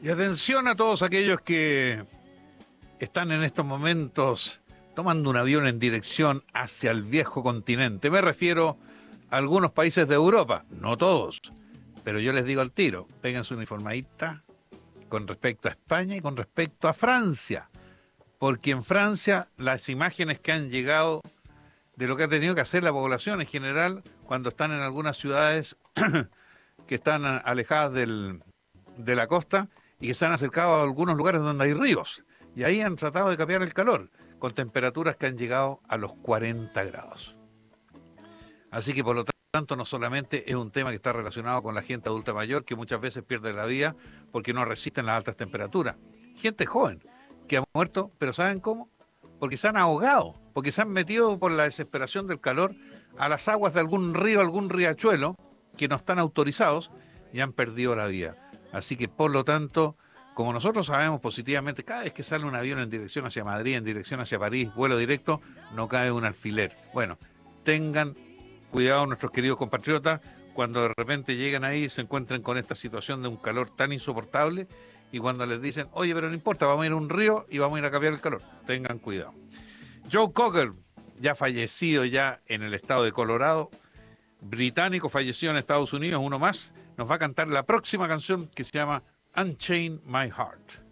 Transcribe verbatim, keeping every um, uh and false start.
Y atención a todos aquellos que están en estos momentos tomando un avión en dirección hacia el viejo continente. Me refiero a algunos países de Europa, no todos, pero yo les digo al tiro, peguen su uniformadita con respecto a España y con respecto a Francia, porque en Francia las imágenes que han llegado de lo que ha tenido que hacer la población en general cuando están en algunas ciudades que están alejadas del, de la costa y que se han acercado a algunos lugares donde hay ríos. Y ahí han tratado de capear el calor, con temperaturas que han llegado a los cuarenta grados. Así que por lo tanto no solamente es un tema que está relacionado con la gente adulta mayor, que muchas veces pierde la vida porque no resisten las altas temperaturas. Gente joven que ha muerto, pero ¿saben cómo? Porque se han ahogado, porque se han metido por la desesperación del calor a las aguas de algún río, algún riachuelo, que no están autorizados y han perdido la vida. Así que por lo tanto, como nosotros sabemos positivamente, cada vez que sale un avión en dirección hacia Madrid, en dirección hacia París, vuelo directo, no cae un alfiler. Bueno, tengan cuidado nuestros queridos compatriotas cuando de repente llegan ahí y se encuentren con esta situación de un calor tan insoportable y cuando les dicen, oye, pero no importa, vamos a ir a un río y vamos a ir a cambiar el calor. Tengan cuidado. Joe Cocker, ya fallecido ya en el estado de Colorado, británico, fallecido en Estados Unidos, uno más, nos va a cantar la próxima canción que se llama Unchain My Heart.